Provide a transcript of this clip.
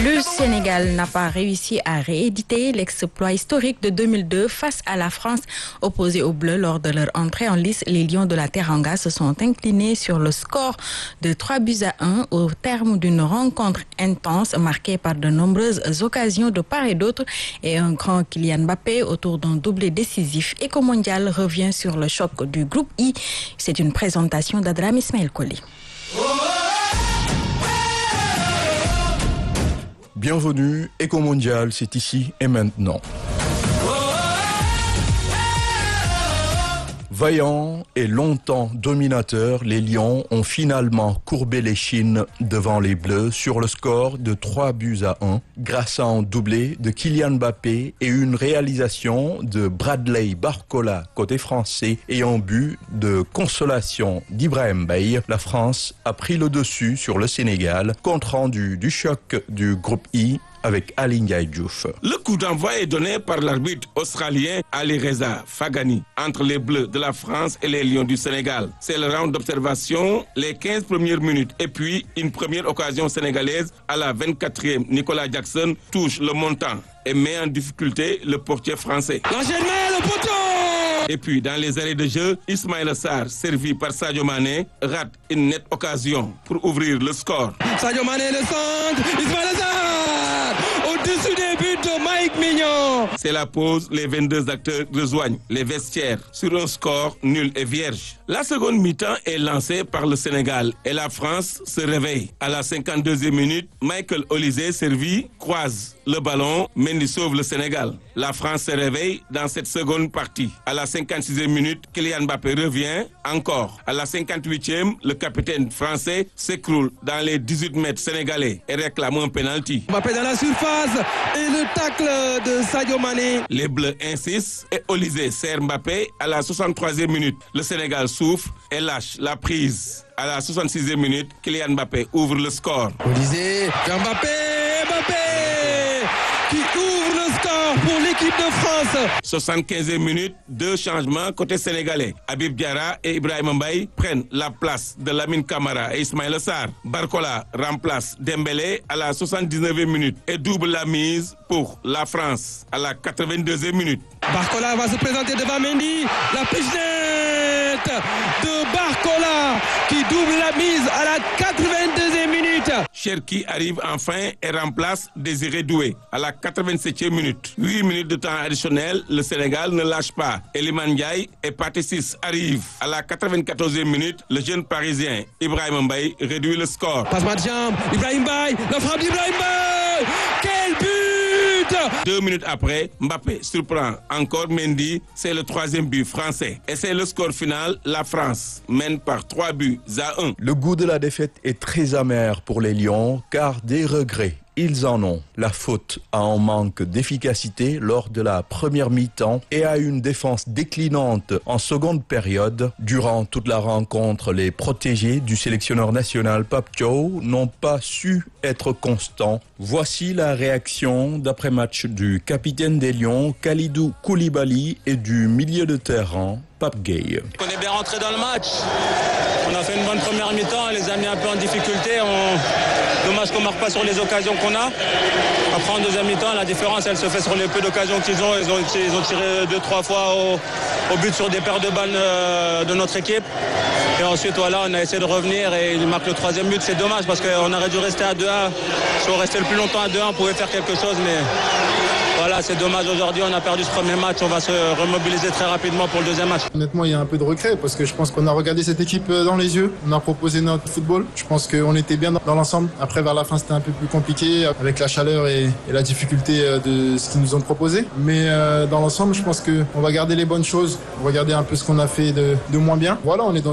Le Sénégal n'a pas réussi à rééditer l'exploit historique de 2002 face à la France. Opposés aux Bleus lors de leur entrée en lice, les Lions de la Teranga se sont inclinés sur le score de 3-1 au terme d'une rencontre intense marquée par de nombreuses occasions de part et d'autre et un grand Kylian Mbappé autour d'un doublé décisif. Éco Mondial revient sur le choc du groupe I. C'est une présentation d'Adram Ismaël Koli. Bienvenue, Éco Mondial, c'est ici et maintenant. Vaillants et longtemps dominateurs, les Lions ont finalement courbé les chines devant les Bleus sur le score de 3-1 grâce à un doublé de Kylian Mbappé et une réalisation de Bradley Barcola côté français et un but de consolation d'Ibrahim Mbaye. La France a pris le dessus sur le Sénégal, compte rendu du choc du groupe I avec Ali Ndiaye Diouf. Le coup d'envoi est donné par l'arbitre australien Ali Reza Fagani entre les Bleus de la France et les Lions du Sénégal. C'est le round d'observation, les 15 premières minutes et puis une première occasion sénégalaise à la 24e. Nicolas Jackson touche le montant et met en difficulté le portier français. L'enchaînement, le poteau! Et puis, dans les arrêts de jeu, Ismaïla Sarr, servi par Sadio Mané, rate une nette occasion pour ouvrir le score. Sadio Mané, le centre, Ismaïla Sarr, au-dessus des buts de Mike Mignon. C'est la pause, les 22 acteurs rejoignent les vestiaires sur un score nul et vierge. La seconde mi-temps est lancée par le Sénégal et la France se réveille. À la 52e minute, Michael Olise, servi, croise le ballon, Mendy sauve le Sénégal. La France se réveille dans cette seconde partie. À la 56e minute, Kylian Mbappé revient encore. À la 58e, le capitaine français s'écroule dans les 18 mètres sénégalais et réclame un penalty. Mbappé dans la surface et le tacle de Sadio Mané. Les Bleus insistent et Olise serre Mbappé à la 63e minute. Le Sénégal souffre et lâche la prise. À la 66e minute, Kylian Mbappé ouvre le score. Olise, Mbappé qui ouvre le score pour l'équipe de France. 75e minute, deux changements côté sénégalais. Habib Diarra et Ibrahim Mbaye prennent la place de Lamine Camara et Ismaïla Sarr. Barcola remplace Dembélé à la 79e minute et double la mise pour la France à la 82e minute. Barcola va se présenter devant Mendy. La pichenette de Barcola qui double la mise à la 82e minute. Cherki arrive enfin et remplace Désiré Doué à la 87e minute. 8 minutes de temps additionnel, le Sénégal ne lâche pas. Iliman Ndiaye et Pathé Ciss arrivent à la 94e minute. Le jeune parisien Ibrahim Mbaye réduit le score. Passement de jambe, Ibrahim Mbaye, la frappe d'Ibrahim Mbaye. Quel but! 2 minutes après, Mbappé surprend encore Mendy. C'est le 3e but français. Et c'est le score final. La France mène par 3-1. Le goût de la défaite est très amer pour les Lions car des regrets, ils en ont. La faute à un manque d'efficacité lors de la première mi-temps et à une défense déclinante en seconde période. Durant toute la rencontre, les protégés du sélectionneur national Pape Thiaw n'ont pas su être constants. Voici la réaction d'après-match du capitaine des Lions, Kalidou Koulibaly, et du milieu de terrain, Pape Gueye. On est bien rentré dans le match. On a fait une bonne première mi-temps, on les a mis un peu en difficulté. Dommage qu'on ne marque pas sur les occasions qu'on a. Après, en deuxième mi-temps, la différence, elle se fait sur les peu d'occasions qu'ils ont. Ils ont tiré 2-3 fois au but sur des paires de balles de notre équipe. Et ensuite, voilà, on a essayé de revenir et ils marquent le 3e but. C'est dommage parce qu'on aurait dû rester à 2-1. Si on restait le plus longtemps à 2-1, on pouvait faire quelque chose. Mais voilà, c'est dommage aujourd'hui. On a perdu ce premier match. On va se remobiliser très rapidement pour le deuxième match. Honnêtement, il y a un peu de regret parce que je pense qu'on a regardé cette équipe dans les yeux. On a proposé notre football. Je pense qu'on était bien dans l'ensemble. Après, vers la fin, c'était un peu plus compliqué avec la chaleur et la difficulté de ce qu'ils nous ont proposé. Mais dans l'ensemble, je pense qu'on va garder les bonnes choses. On va garder un peu ce qu'on a fait de moins bien. Voilà, on est dans